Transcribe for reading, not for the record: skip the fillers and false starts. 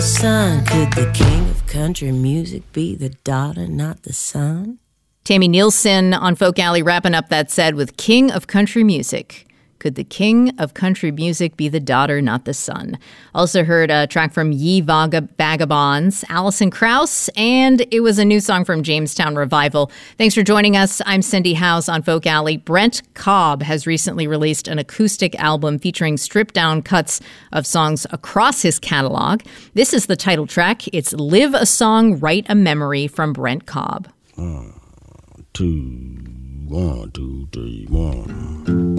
Son, could the king of country music be the daughter, not the son? Tammy Nielsen on Folk Alley wrapping up that set with King of Country Music. Could the king of country music be the daughter, not the son? Also heard a track from Ye Vagabonds, Alison Krauss, and it was a new song from Jamestown Revival. Thanks for joining us. I'm Cindy House on Folk Alley. Brent Cobb has recently released an acoustic album featuring stripped-down cuts of songs across his catalog. This is the title track. It's Live a Song, Write a Memory from Brent Cobb. 1, 2, 3, 1.